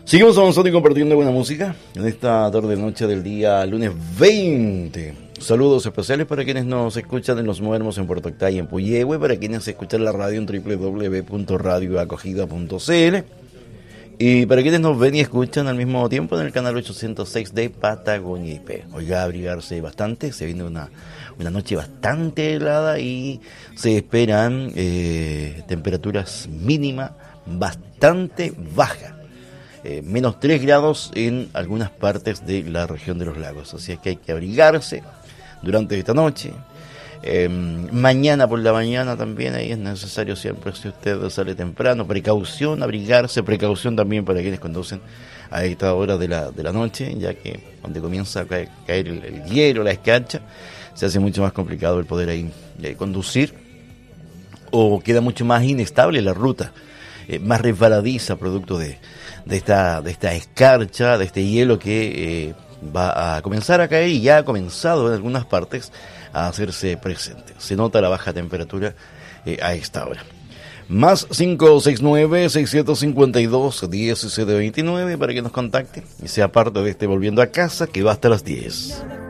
Seguimos avanzando y compartiendo buena música en esta tarde-noche del día lunes 20. Saludos especiales para quienes nos escuchan en Los Muermos, en Puerto Octay, en Puyehue, para quienes escuchan la radio en www.radioacogida.cl y para quienes nos ven y escuchan al mismo tiempo en el canal 806 de Patagonia IP. Oiga, abrigarse bastante, se viene una noche bastante helada y se esperan temperaturas mínimas bastante bajas. Menos 3 grados en algunas partes de la región de los lagos. Así es que hay que abrigarse durante esta noche. Mañana por la mañana también ahí es necesario siempre, si usted sale temprano, precaución, abrigarse, precaución también para quienes conducen a esta hora de la noche, ya que donde comienza a caer el hielo, la escarcha, se hace mucho más complicado el poder ahí conducir, o queda mucho más inestable la ruta, más resbaladiza producto de esta escarcha, de este hielo que va a comenzar a caer y ya ha comenzado en algunas partes a hacerse presente. Se nota la baja temperatura a esta hora. Más 569-6752-1729 para que nos contacte y sea parte de este Volviendo a Casa, que va hasta las 10.